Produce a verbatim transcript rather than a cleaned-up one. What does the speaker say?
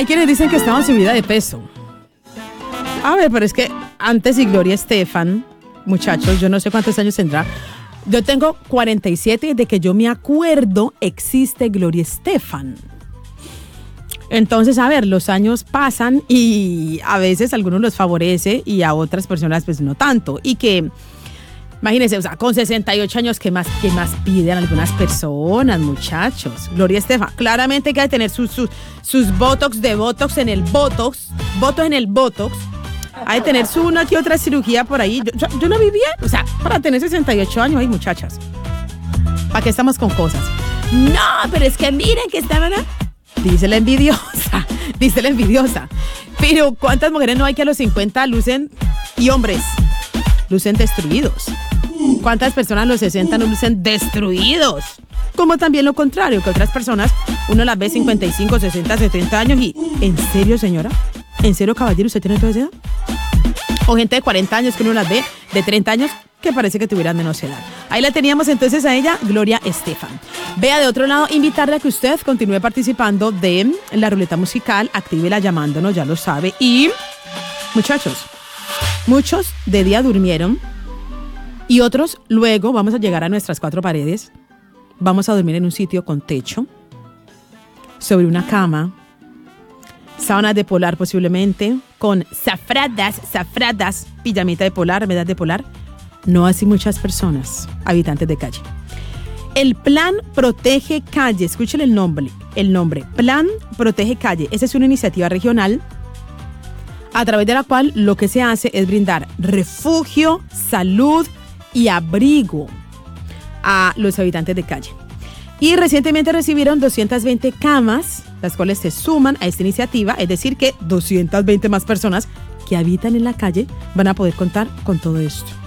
Hay quienes dicen que estaba en subida de peso. A ver, pero es que antes y Gloria Estefan, muchachos, yo no sé cuántos años tendrá. Yo tengo cuarenta y siete y de que yo me acuerdo existe Gloria Estefan. Entonces, a ver, los años pasan y a veces a algunos los favorece y a otras personas pues no tanto. Y que, imagínense, o sea, con sesenta y ocho años, ¿qué más, qué más piden algunas personas, muchachos? Gloria Estefan, claramente que hay que tener sus, sus, sus botox de botox en el botox, botox en el botox. Hay que tener su una que otra cirugía por ahí. Yo, yo, yo no vivía, o sea, para tener sesenta y ocho años, ay, muchachas. ¿Para qué estamos con cosas? No, pero es que miren que estaban... Dice la envidiosa, dice la envidiosa. Pero ¿cuántas mujeres no hay que a los cincuenta lucen, y hombres, lucen destruidos? ¿Cuántas personas a los sesenta no lucen destruidos? Como también lo contrario, que otras personas, uno las ve cincuenta y cinco, sesenta, setenta años y... ¿En serio, señora? ¿En serio, caballero, usted tiene toda esa edad? O gente de cuarenta años que uno las ve de treinta años que parece que tuvieran menos edad. Ahí la teníamos entonces a ella, Gloria Estefan. Vea, de otro lado, invitarle a que usted continúe participando de la ruleta musical, actívela llamándonos, ya lo sabe. Y, muchachos, muchos de día durmieron y otros luego vamos a llegar a nuestras cuatro paredes. Vamos a dormir en un sitio con techo, sobre una cama, sábanas de polar posiblemente, con zafradas, zafradas, pijamita de polar, medias de polar. No así muchas personas, habitantes de calle. El Plan Protege Calle, escúchale el nombre, el nombre, Plan Protege Calle. Esa es una iniciativa regional a través de la cual lo que se hace es brindar refugio, salud y abrigo a los habitantes de calle. Y recientemente recibieron doscientas veinte camas, las cuales se suman a esta iniciativa, es decir que doscientas veinte más personas que habitan en la calle van a poder contar con todo esto.